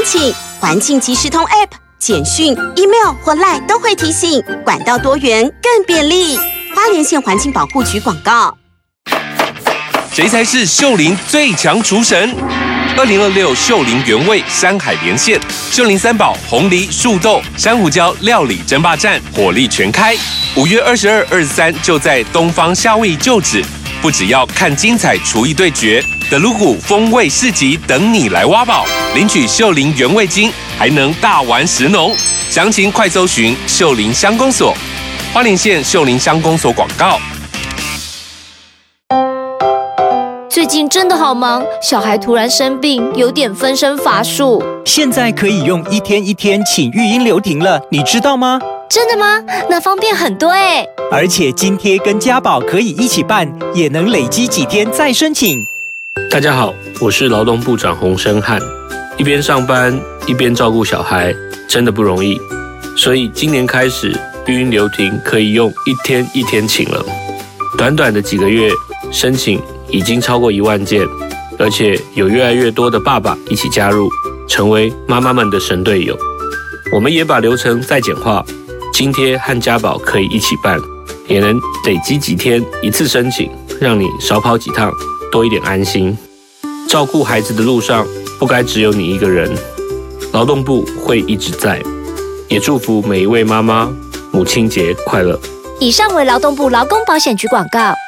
请，环境即时通 App、简讯、email 或 LINE 都会提醒，管道多元更便利。花莲县环境保护局广告。 谁才是秀林最强厨神？2026秀林原味山海连线，秀林三宝红梨、树豆、珊瑚礁料理争霸战火力全开。5月22、23就在东方夏威夷旧址，不只要看精彩厨艺对决，德鲁古风味市集等你来挖宝，领取秀林原味金，还能大玩食农。详情快搜寻秀林乡公所。花莲县秀林乡公所广告。 最近真的好忙，小孩突然生病，有点分身乏术。 现在可以用1天1天请育婴留停了，你知道吗？ 真的吗？那方便很多耶！ 而且津贴跟家保可以一起办，也能累积几天再申请。 大家好，我是劳动部长洪申翰。一边上班一边照顾小孩，真的不容易。所以今年开始，育婴留停可以用1天1天请了。短短的几个月，申请已经超过1万件，而且有越来越多的爸爸一起加入，成为妈妈们的神队友。我们也把流程再简化，津贴和家保可以一起办，也能累积几天一次申请，让你少跑几趟，多一点安心。照顾孩子的路上，不该只有你一个人。劳动部会一直在，也祝福每一位妈妈母亲节快乐。 以上为劳动部劳工保险局广告。